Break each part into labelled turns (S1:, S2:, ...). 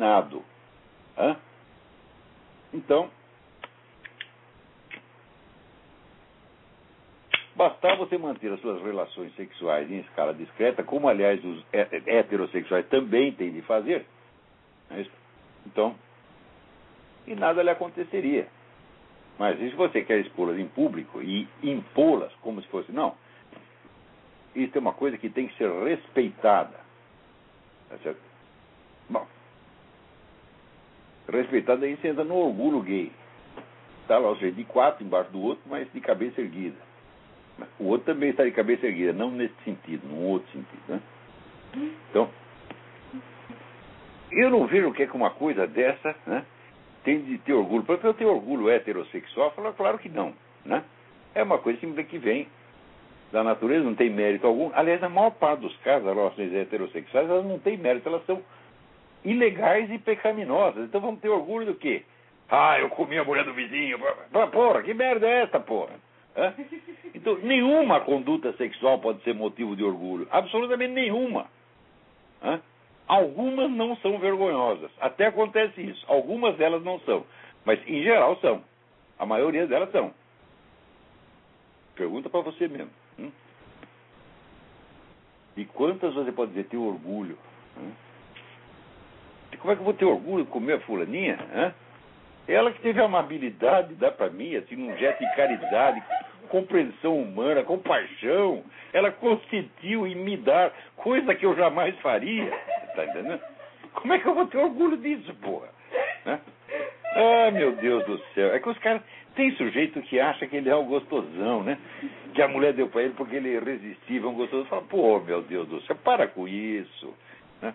S1: discriminado. Hã? Então, bastar você manter as suas relações sexuais em escala discreta, como, aliás, os heterossexuais também têm de fazer, não é isso? Então, e nada lhe aconteceria. Mas se você quer expô-las em público e impô-las como se fosse... Não. Isso é uma coisa que tem que ser respeitada. Tá certo? Bom, respeitada aí você entra no orgulho gay. Está lá, ou seja, de quatro embaixo do outro, mas de cabeça erguida. O outro também está de cabeça erguida, não nesse sentido, num outro sentido, né? Então, eu não vejo o que é que uma coisa dessa, né, tem de ter orgulho. Para eu ter orgulho heterossexual, eu falo, claro que não, né? É uma coisa simplesmente que vem da natureza, não tem mérito algum. Aliás, na maior parte dos casos, as relações heterossexuais, elas não têm mérito, elas são ilegais e pecaminosas. Então vamos ter orgulho do quê? Ah, eu comi a mulher do vizinho. Porra, que merda é essa, porra? Hã? Então, nenhuma conduta sexual pode ser motivo de orgulho. Absolutamente nenhuma. Hã? Algumas não são vergonhosas. Até acontece isso. Algumas delas não são. Mas, em geral, são. A maioria delas são. Pergunta para você mesmo. De quantas você pode dizer ter orgulho? Como é que eu vou ter orgulho de comer a fulaninha? Ela que teve a amabilidade de dar para mim, assim, um gesto de caridade, compreensão humana, compaixão. Ela consentiu em me dar coisa que eu jamais faria. Tá entendendo? Como é que eu vou ter orgulho disso, porra? Ah, meu Deus do céu. É que os caras... Tem sujeito que acha que ele é um gostosão, né? Que a mulher deu para ele porque ele é irresistível, um gostoso. Fala, pô, meu Deus do céu, para com isso. Né?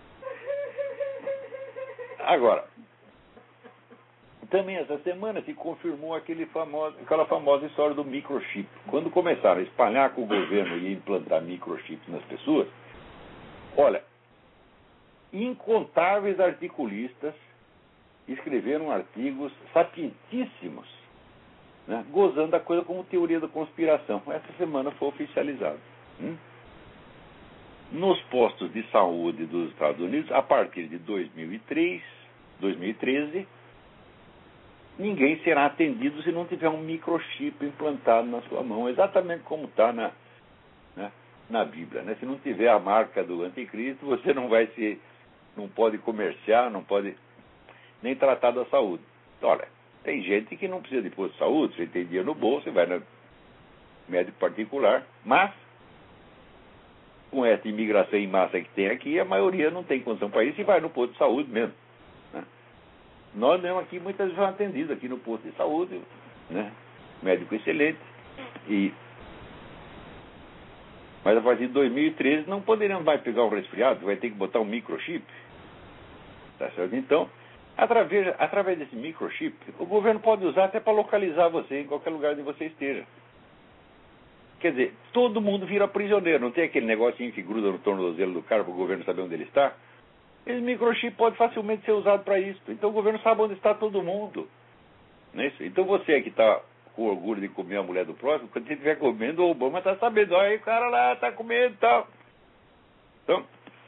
S1: Agora, também essa semana se confirmou aquela famosa história do microchip. Quando começaram a espalhar que o governo ia implantar microchips nas pessoas, olha, incontáveis articulistas escreveram artigos sapientíssimos, né, gozando da coisa como teoria da conspiração. Essa semana foi oficializado. Nos postos de saúde dos Estados Unidos, a partir de 2013, ninguém será atendido se não tiver um microchip implantado na sua mão, exatamente como está na Bíblia. Né? Se não tiver a marca do anticristo, você não pode comerciar, não pode nem tratar da saúde. Então, olha, tem gente que não precisa de posto de saúde, você tem dinheiro no bolso, você vai no médico particular, mas com essa imigração em massa que tem aqui, a maioria não tem condição para isso e vai no posto de saúde mesmo. Né? Nós mesmo aqui, muitas vezes, são atendidos aqui no posto de saúde, né? Médico excelente. Mas a partir de 2013 não poderemos mais pegar um resfriado, vai ter que botar um microchip. Tá certo? Então, através desse microchip, o governo pode usar até para localizar você em qualquer lugar onde você esteja. Quer dizer, todo mundo vira prisioneiro. Não tem aquele negocinho que gruda no tornozelo do cara para o governo saber onde ele está? Esse microchip pode facilmente ser usado para isso. Então o governo sabe onde está todo mundo. Não é isso? Então você que está com orgulho de comer a mulher do próximo, quando você estiver comendo, o Obama está sabendo. Olha aí, o cara lá está comendo e tal. Então,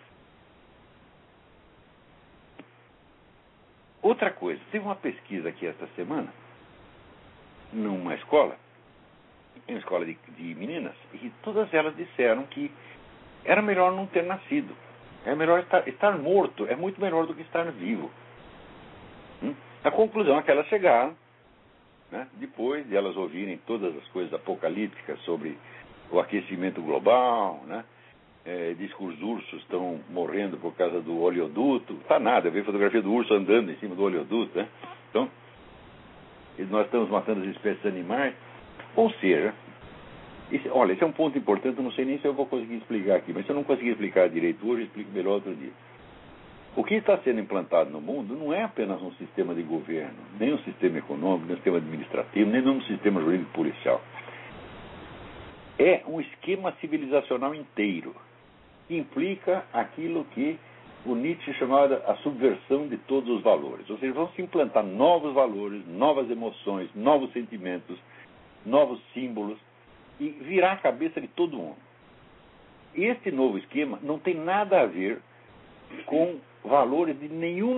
S1: outra coisa. Teve uma pesquisa aqui esta semana, numa escola, em uma escola de meninas, e todas elas disseram que era melhor não ter nascido. É melhor estar morto, é muito melhor do que estar vivo. A conclusão é que elas chegaram, né, depois de elas ouvirem todas as coisas apocalípticas sobre o aquecimento global, né, diz que os ursos estão morrendo por causa do oleoduto. Tá nada, eu vi fotografia do urso andando em cima do oleoduto, né? Então, nós estamos matando as espécies animais. Ou seja, esse é um ponto importante, eu não sei nem se eu vou conseguir explicar aqui, mas se eu não conseguir explicar direito hoje, eu explico melhor outro dia. O que está sendo implantado no mundo não é apenas um sistema de governo, nem um sistema econômico, nem um sistema administrativo, nem um sistema jurídico policial. É um esquema civilizacional inteiro, que implica aquilo que o Nietzsche chamava a subversão de todos os valores. Ou seja, vão se implantar novos valores, novas emoções, novos sentimentos, novos símbolos, e virar a cabeça de todo mundo. Este novo esquema não tem nada a ver com valores de nenhuma